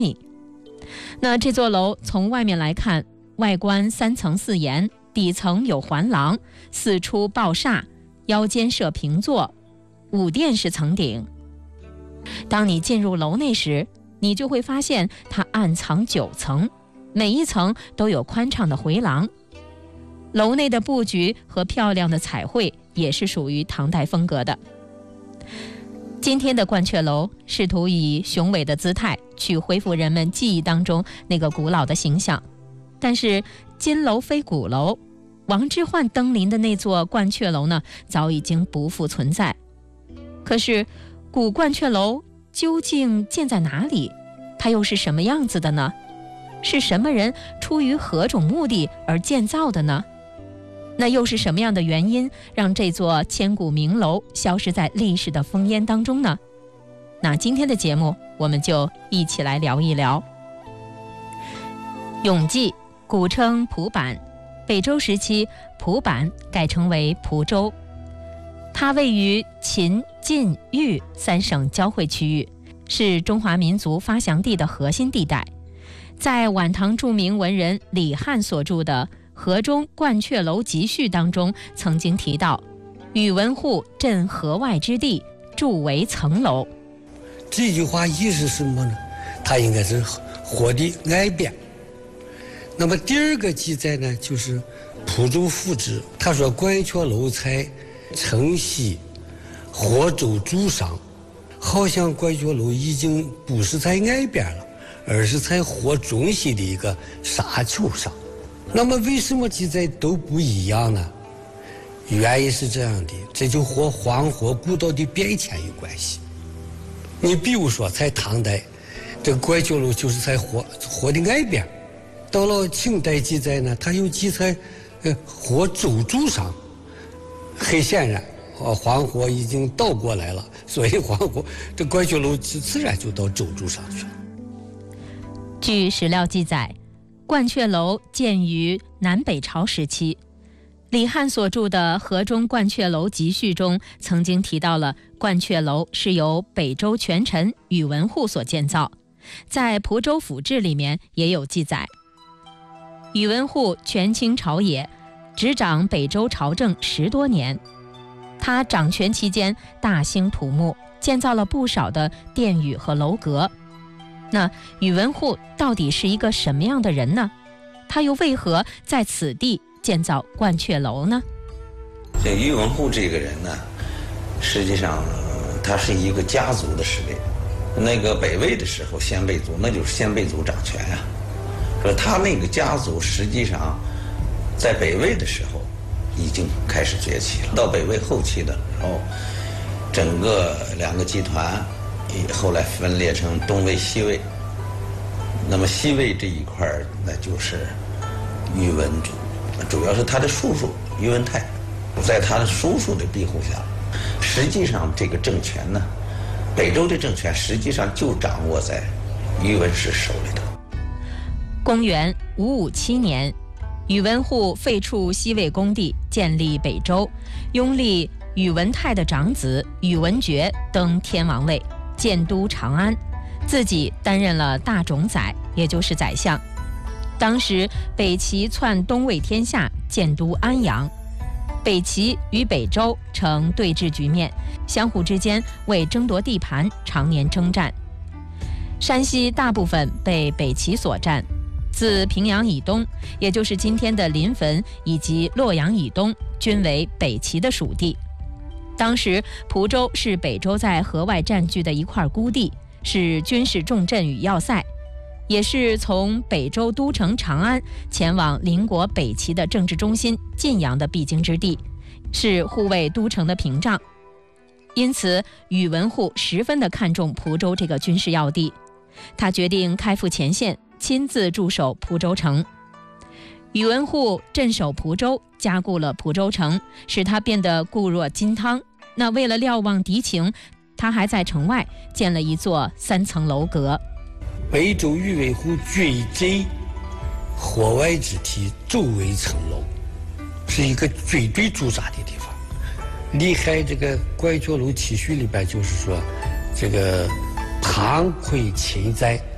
那这座楼从外面来看，外观3层4檐，底层有环廊，四出抱厦，腰间设平座，5殿式层顶。当你进入楼内时，你就会发现它暗藏9层，每一层都有宽敞的回廊。楼内的布局和漂亮的彩绘也是属于唐代风格的。今天的鹳雀楼试图以雄伟的姿态去恢复人们记忆当中那个古老的形象，但是今楼非古楼，王之涣登临的那座鹳雀楼呢，早已经不复存在。可是古鹳雀楼究竟建在哪里？它又是什么样子的呢？是什么人出于何种目的而建造的呢？那又是什么样的原因让这座千古名楼消失在历史的烽烟当中呢？那今天的节目我们就一起来聊一聊。永济古称蒲坂，北周时期蒲坂改称为蒲州，它位于秦、晋、豫3省交汇区域，是中华民族发祥地的核心地带。在晚唐著名文人李翰所著的《河中鹳雀楼集序》当中曾经提到，宇文护镇河外之地，筑为层楼。 这句话意思是什么呢？它应该是河的岸边。那么第二个记载呢，就是蒲州赋志，他说鹳雀楼在城西河州柱上，好像鹳雀楼已经不是在岸边了，而是在河中心的一个沙丘上。那么为什么记载都不一样呢？原因是这样的，这就和黄河古道的变迁有关系。你比如说在唐代，这个鹳雀楼就是在河的岸边，到了清代记载呢，它又记在河州柱上。很显然黄河已经倒过来了，所以黄河这鹳雀楼自然就到州柱上去了。 据史料记载，鹳雀楼建于南北朝时期。李翰所著的《河中鹳雀楼集序》中曾经提到了鹳雀楼是由北周权臣宇文护所建造，在《蒲州府志》里面也有记载。宇文护权倾朝野，执掌北周朝政10多年。他掌权期间大兴土木，建造了不少的殿宇和楼阁。那宇文护到底是一个什么样的人呢？他又为何在此地建造鹳雀楼呢？ 这宇文护这个人呢，实际上他是一个家族的势力。那个北魏的时候，鲜卑族那就是鲜卑族掌权呀。说他那个家族实际上在北魏的时候已经开始崛起了。到北魏后期的时候，整个2个集团后来分裂成东魏、西魏。那么西魏这一块那就是宇文族，主要是他的叔叔宇文泰，在他的叔叔的庇护下，实际上这个政权呢，北周的政权实际上就掌握在宇文氏手里头。 公元557年，宇文护废黜西魏恭地，建立北周，拥立宇文泰的长子宇文觉登天王位，建都长安，自己担任了大冢宰，也就是宰相。当时北齐篡东魏天下，建都安阳，北齐与北周呈对峙局面，相互之间为争夺地盘常年征战。山西大部分被北齐所占，自平阳以东，也就是今天的临汾以及洛阳以东，均为北齐的属地。当时蒲州是北周在河外占据的一块孤地，是军事重镇与要塞，也是从北周都城长安前往邻国北齐的政治中心晋阳的必经之地，是护卫都城的屏障。因此宇文护十分地看重蒲州这个军事要地，他决定开赴前线，亲自驻守蒲州城。宇文护镇守蒲州，加固了蒲州城，使它变得固若金汤。那为了瞭望敌情，他还在城外建了一座3层楼阁。 北周宇文护军镇河外之地，周围层楼，是一个军队驻扎的地方。厉害这个鹳雀楼题序里边就是说，这个唐魁秦在